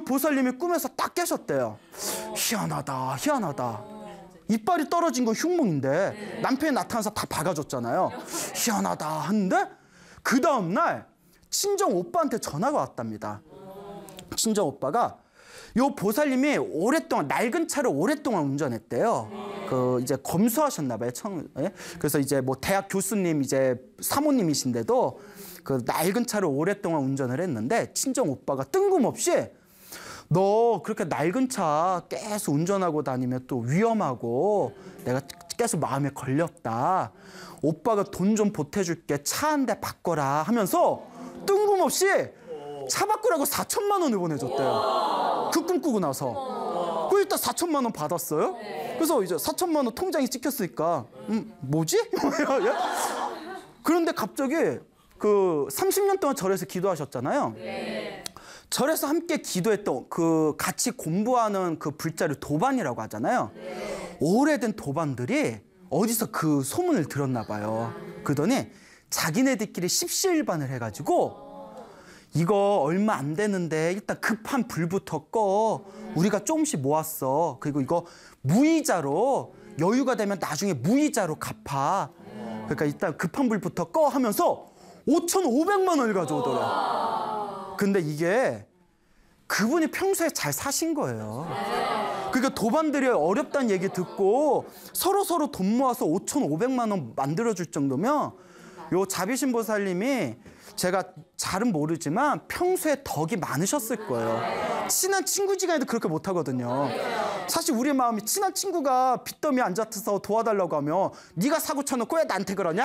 보살님이 꿈에서 딱 깨셨대요. 희한하다, 희한하다. 이빨이 떨어진 거 흉몽인데 남편이 나타나서 다 박아줬잖아요. 희한하다 하는데 그 다음날 친정 오빠한테 전화가 왔답니다. 친정 오빠가 요 보살님이 오랫동안 낡은 차를 오랫동안 운전했대요. 이제 검수하셨나 봐요. 그래서 이제 뭐 대학 교수님 이제 사모님이신데도 그 낡은 차를 오랫동안 운전을 했는데 친정 오빠가 뜬금없이 너 그렇게 낡은 차 계속 운전하고 다니면 또 위험하고 내가 계속 마음에 걸렸다. 오빠가 돈 좀 보태줄게. 차 한 대 바꿔라 하면서 뜬금없이 차 바꾸라고 4천만 원을 보내줬대요. 그 꿈 꾸고 나서. 그 일단 4천만 원 받았어요. 그래서 이제 4천만 원 통장이 찍혔으니까 뭐지? 그런데 갑자기 그 30년 동안 절에서 기도하셨잖아요. 절에서 함께 기도했던 그 같이 공부하는 그 불자를 도반이라고 하잖아요. 오래된 도반들이 어디서 그 소문을 들었나 봐요. 그러더니 자기네들끼리 십시일반을 해가지고 이거 얼마 안 되는데 일단 급한 불부터 꺼. 우리가 조금씩 모았어. 그리고 이거 무이자로 여유가 되면 나중에 무이자로 갚아. 그러니까 일단 급한 불부터 꺼 하면서 5,500만 원을 가져오더라. 근데 이게 그분이 평소에 잘 사신 거예요. 그러니까 도반들이 어렵다는 얘기 듣고 서로 돈 모아서 5,500만 원 만들어줄 정도면 요 자비신 보살님이 제가 잘은 모르지만 평소에 덕이 많으셨을 거예요. 친한 친구지간에도 그렇게 못하거든요. 사실 우리 마음이 친한 친구가 빚더미 앉아서 도와달라고 하면 네가 사고 쳐놓고 왜 나한테 그러냐?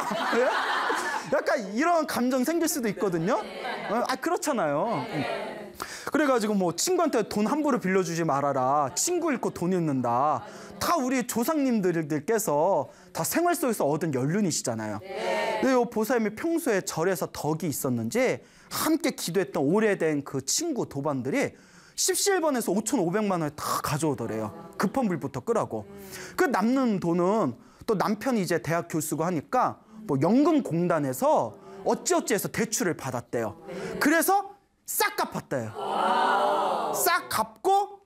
약간 이런 감정 생길 수도 있거든요. 그렇잖아요. 그래가지고 뭐 친구한테 돈 함부로 빌려주지 말아라. 친구 잃고 돈 잃는다. 다 우리 조상님들께서 다 생활 속에서 얻은 연륜이시잖아요. 근데 이 보살님이 평소에 절에서 덕이 있었는지 함께 기도했던 오래된 그 친구 도반들이 십시일반에서 5,500만 원을 다 가져오더래요. 급한 불부터 끄라고. 그 남는 돈은 또 남편이 이제 대학 교수고 하니까 뭐 연금공단에서 어찌어찌해서 대출을 받았대요. 그래서 싹 갚았대요. 싹 갚고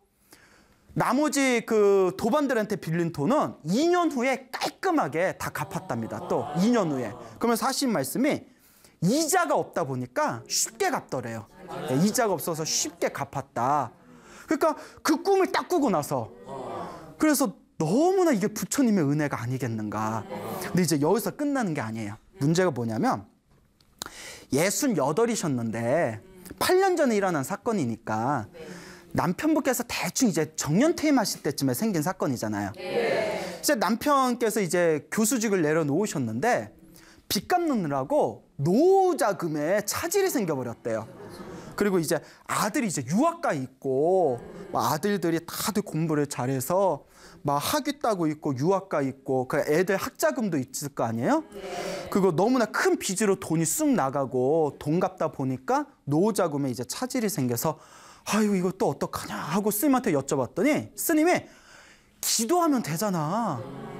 나머지 그 도반들한테 빌린 돈은 2년 후에 깔끔하게 다 갚았답니다. 또 2년 후에. 그러면서 하신 말씀이 이자가 없다 보니까 쉽게 갚더래요. 이자가 없어서 쉽게 갚았다. 그러니까 그 꿈을 딱 꾸고 나서 그래서 너무나 이게 부처님의 은혜가 아니겠는가. 근데 이제 여기서 끝나는 게 아니에요. 문제가 뭐냐면 68이셨는데 8년 전에 일어난 사건이니까 남편분께서 대충 이제 정년퇴임하실 때쯤에 생긴 사건이잖아요. 이제 남편께서 이제 교수직을 내려놓으셨는데 빚 갚느라고 노후자금에 차질이 생겨버렸대요. 그리고 이제 아들이 이제 유학가 있고 아들들이 다들 공부를 잘해서 막 학위 따고 있고 유학가 있고 그 애들 학자금도 있을 거 아니에요? 그거 너무나 큰 빚으로 돈이 쑥 나가고 돈 갚다 보니까 노후자금에 이제 차질이 생겨서 아유 이거 또 어떡하냐 하고 스님한테 여쭤봤더니 스님이 기도하면 되잖아.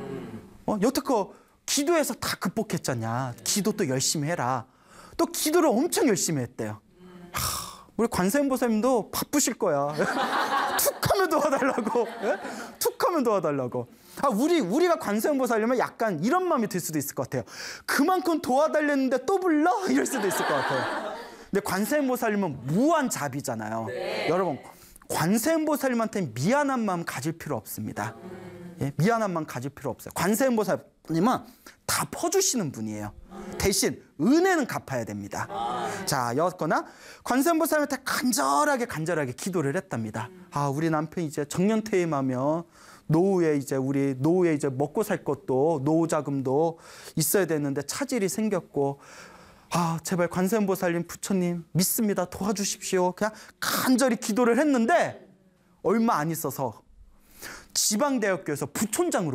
여태껏 기도해서 다 극복했잖냐. 기도 또 열심히 해라. 또 기도를 엄청 열심히 했대요. 우리 관세음보살님도 바쁘실 거야. 툭 하면 도와달라고. 툭 하면 도와달라고. 우리가 관세음보살님은 약간 이런 마음이 들 수도 있을 것 같아요. 그만큼 도와달랬는데 또 불러? 이럴 수도 있을 것 같아요. 근데 관세음보살님은 무한자비잖아요. 여러분 관세음보살님한테 미안한 마음 가질 필요 없습니다. 미안한 마음 가질 필요 없어요. 관세음보살님은 다 퍼주시는 분이에요. 대신 은혜는 갚아야 됩니다. 자, 여거나 관세음보살님한테 간절하게 기도를 했답니다. 우리 남편이 이제 정년퇴임하면 노후에 이제 먹고 살 것도 노후자금도 있어야 되는데 차질이 생겼고 제발 관세음보살님 부처님 믿습니다. 도와주십시오. 그냥 간절히 기도를 했는데 얼마 안 있어서 지방대학교에서 부촌장으로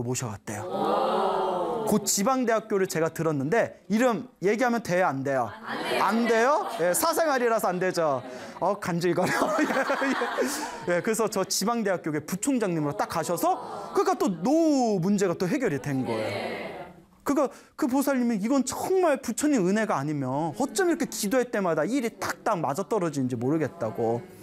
모셔왔대요. 그 지방대학교를 제가 들었는데 이름 얘기하면 돼요? 안 돼요? 안 돼요? 예, 사생활이라서 안 되죠. 간질거려. 그래서 저 지방대학교에 부총장님으로 딱 가셔서 그러니까 또 노후 문제가 또 해결이 된 거예요. 그 보살님이 이건 정말 부처님 은혜가 아니면 어쩜 이렇게 기도할 때마다 일이 딱딱 맞아떨어지는지 모르겠다고.